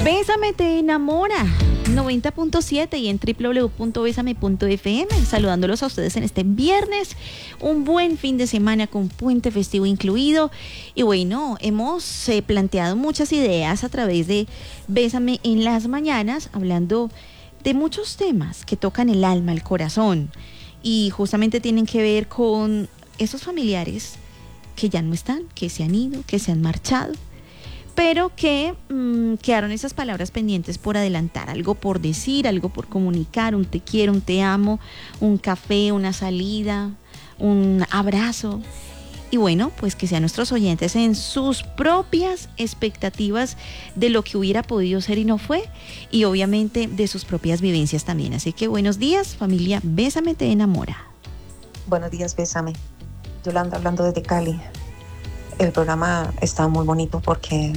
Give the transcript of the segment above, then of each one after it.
Bésame te enamora, 90.7 y en www.besame.fm, saludándolos a ustedes en este viernes, un buen fin de semana con puente festivo incluido. Y bueno, hemos planteado muchas ideas a través de Bésame en las mañanas, hablando de muchos temas que tocan el alma, el corazón, y justamente tienen que ver con esos familiares que ya no están, que se han ido, que se han marchado, pero que quedaron esas palabras pendientes por adelantar, algo por decir, algo por comunicar, un te quiero, un te amo, un café, una salida, un abrazo. Y bueno, pues que sean nuestros oyentes en sus propias expectativas de lo que hubiera podido ser y no fue, y obviamente de sus propias vivencias también. Así que buenos días, familia Bésame te enamora. Buenos días, Bésame. Yolanda hablando desde Cali. El programa está muy bonito porque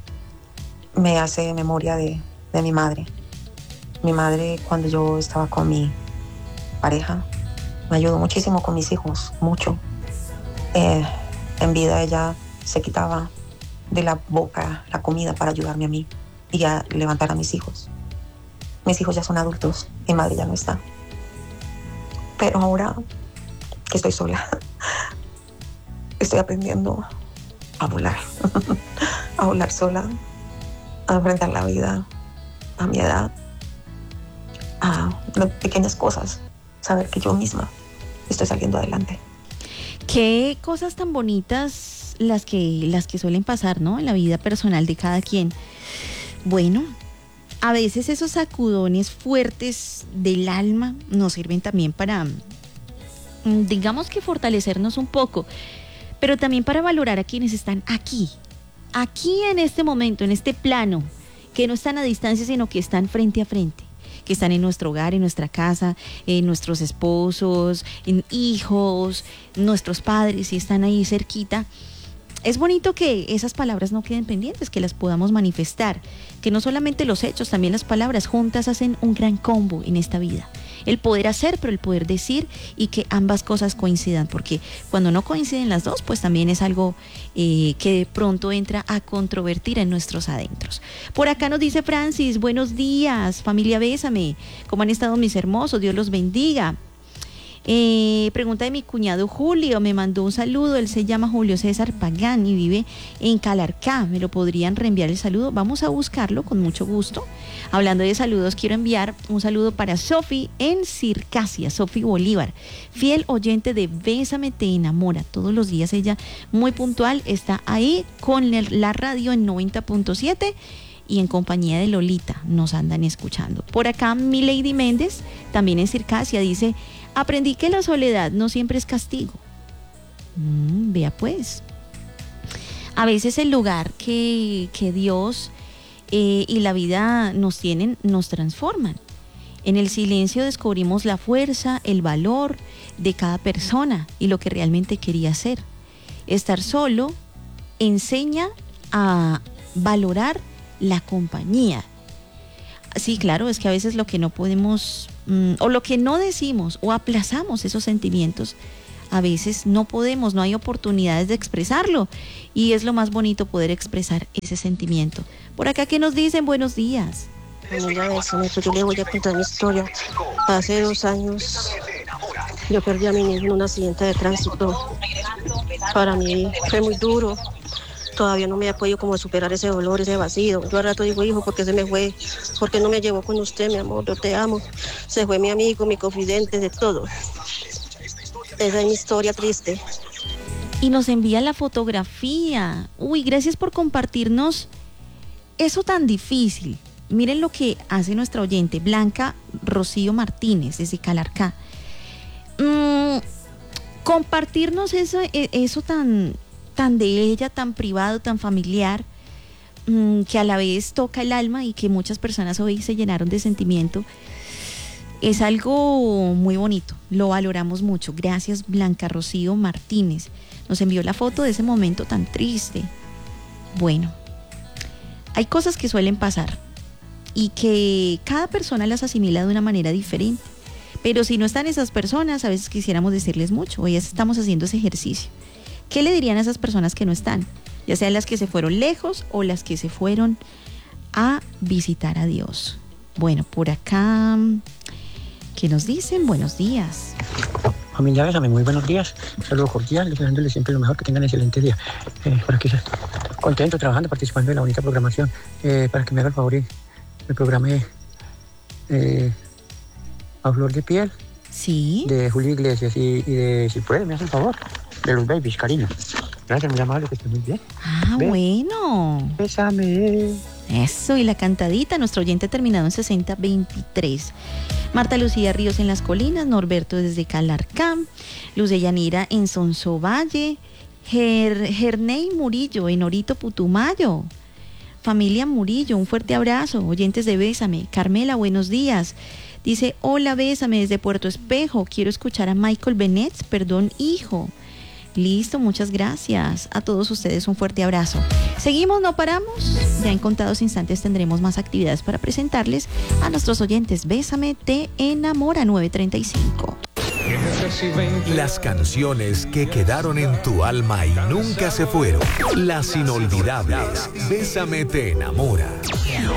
me hace memoria de mi madre. Mi madre, cuando yo estaba con mi pareja, me ayudó muchísimo con mis hijos, mucho. En vida ella se quitaba de la boca la comida para ayudarme a mí y a levantar a mis hijos. Mis hijos ya son adultos, mi madre ya no está. Pero ahora que estoy sola, estoy aprendiendo a volar, a volar sola, a enfrentar la vida a mi edad, a las pequeñas cosas, saber que yo misma estoy saliendo adelante. Qué cosas tan bonitas las que suelen pasar, ¿no? En la vida personal de cada quien. Bueno, a veces esos sacudones fuertes del alma nos sirven también para, digamos que fortalecernos un poco, pero también para valorar a quienes están aquí en este momento, en este plano, que no están a distancia, sino que están frente a frente, que están en nuestro hogar, en nuestra casa, en nuestros esposos, en hijos, nuestros padres, y están ahí cerquita. Es bonito que esas palabras no queden pendientes, que las podamos manifestar, que no solamente los hechos, también las palabras juntas hacen un gran combo en esta vida. El poder hacer, pero el poder decir, y que ambas cosas coincidan, porque cuando no coinciden las dos, pues también es algo que de pronto entra a controvertir en nuestros adentros. Por acá nos dice Francis, buenos días, familia Bésame, ¿cómo han estado mis hermosos? Dios los bendiga. Pregunta de mi cuñado Julio, me mandó un saludo, él se llama Julio César Pagán y vive en Calarcá, ¿me lo podrían reenviar el saludo? Vamos a buscarlo con mucho gusto. Hablando de saludos, quiero enviar un saludo para Sofi en Circasia, Sofi Bolívar, fiel oyente de Bésame te enamora, todos los días ella muy puntual, está ahí con la radio en 90.7 y en compañía de Lolita nos andan escuchando. Por acá mi Lady Méndez, también en Circasia, dice: aprendí que la soledad no siempre es castigo. Vea pues. A veces el lugar que Dios y la vida nos tienen, nos transforman. En el silencio descubrimos la fuerza, el valor de cada persona y lo que realmente quería ser. Estar solo enseña a valorar la compañía. Sí, claro, es que a veces lo que no podemos, o lo que no decimos, o aplazamos esos sentimientos, a veces no podemos, no hay oportunidades de expresarlo, y es lo más bonito poder expresar ese sentimiento. Por acá, ¿qué nos dicen? Buenos días. Familia Bésame, yo le voy a contar mi historia. Hace 2 años yo perdí a mi niño en un accidente de tránsito. Para mí fue muy duro. Todavía no me he podido como superar ese dolor, ese vacío. Yo al rato digo, hijo, ¿por qué se me fue? ¿Por qué no me llevó con usted, mi amor? Yo te amo. Se fue mi amigo, mi confidente, de todo. Esa es mi historia triste. Y nos envía la fotografía. Uy, gracias por compartirnos eso tan difícil. Miren lo que hace nuestra oyente, Blanca Rocío Martínez, desde Calarcá. Compartirnos eso tan de ella, tan privado, tan familiar, que a la vez toca el alma y que muchas personas hoy se llenaron de sentimiento, es algo muy bonito, lo valoramos mucho. Gracias, Blanca Rocío Martínez, nos envió la foto de ese momento tan triste. Bueno, hay cosas que suelen pasar y que cada persona las asimila de una manera diferente, pero si no están esas personas, a veces quisiéramos decirles mucho. Hoy estamos haciendo ese ejercicio. ¿Qué le dirían a esas personas que no están? Ya sean las que se fueron lejos o las que se fueron a visitar a Dios. Bueno, por acá, ¿qué nos dicen? Buenos días. Familia Bésame, muy buenos días. Un saludo cordial, deseándoles siempre lo mejor, que tengan excelente día. Por aquí contento, trabajando, participando en la bonita programación. Para que me haga el favor y me programe A Flor de Piel. Sí. De Julio Iglesias y de, si puede, me hace el favor, de los Babies, cariño. Gracias, muy amable, que esté muy bien. Bueno. Bésame. Eso, y la cantadita, nuestro oyente terminado en 6023. Marta Lucía Ríos en Las Colinas, Norberto desde Calarcán, Luz de Yanira en Sonsovalle, Gerney Murillo en Orito Putumayo. Familia Murillo, un fuerte abrazo. Oyentes de Bésame. Carmela, buenos días. Dice, hola, Bésame desde Puerto Espejo. Quiero escuchar a Michael Bennett, Perdón, hijo. Listo, muchas gracias. A todos ustedes un fuerte abrazo. Seguimos, no paramos. Ya en contados instantes tendremos más actividades para presentarles a nuestros oyentes. Bésame, te enamora, 9:35. Las canciones que quedaron en tu alma y nunca se fueron. Las inolvidables. Bésame, te enamora.